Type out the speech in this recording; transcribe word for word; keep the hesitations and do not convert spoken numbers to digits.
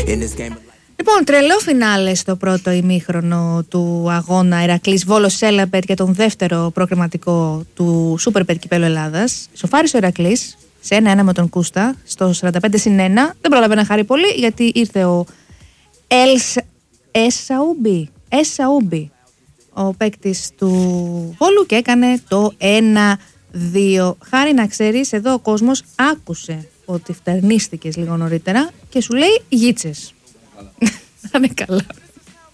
Λοιπόν, τρελό φινάλε στο πρώτο ημίχρονο του αγώνα Ηρακλής Βόλος Σέλαμπετ για τον δεύτερο προκριματικό του Σούπερ Πετ Κυπέλλου Ελλάδας. Σοφάρισε ο Ηρακλής σε ένα ένα με τον Κούστα στο σαράντα πέντε συν ένα. Δεν πρόλαβε να χαρεί πολύ γιατί ήρθε ο Εσαούμπι, Εσαούμπι, ο παίκτης του Βόλου, και έκανε το ένα δύο. Χάρη, να ξέρεις, εδώ ο κόσμος άκουσε ότι φτερνίστηκες λίγο νωρίτερα και σου λέει γίτσες. Θα είναι καλά.